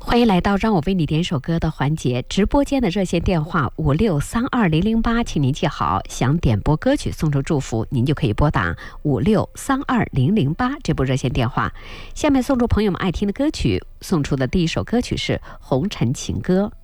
欢迎来到让我为你点首歌的环节，直播间的热线电话56320008，请您记好，想点播歌曲送出祝福，您就可以拨打56320008这部热线电话。下面送出朋友们爱听的歌曲，送出的第一首歌曲是《红尘情歌》。